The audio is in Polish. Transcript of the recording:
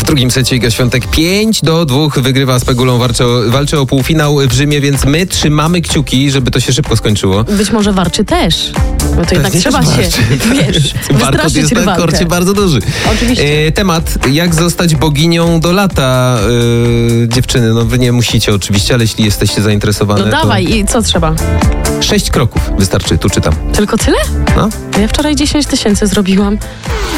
drugim secie Iga Świątek 5-2 wygrywa z Pegulą, walczy o półfinał w Rzymie, więc my trzymamy kciuki, żeby to się szybko skończyło. Być może Warczy też. No to jednak trzeba się, wiesz, Warkot jest na korcie bardzo duży. Oczywiście. Temat, jak zostać boginią do lata. Dziewczyny, no wy nie musicie oczywiście, ale jeśli jesteście zainteresowane, No dawaj, i co trzeba? 6 kroków wystarczy, tu czytam. Tylko tyle? No. Ja wczoraj 10 000 zrobiłam.